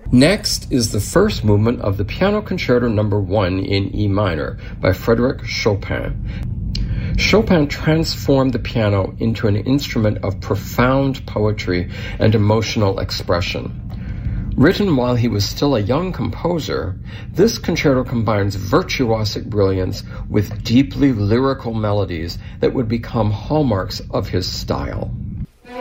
Next is the first movement of the Piano Concerto No. 1 in E minor by Frédéric Chopin. Chopin transformed the piano into an instrument of profound poetry and emotional expression. Written while he was still a young composer, this concerto combines virtuosic brilliance with deeply lyrical melodies that would become hallmarks of his style.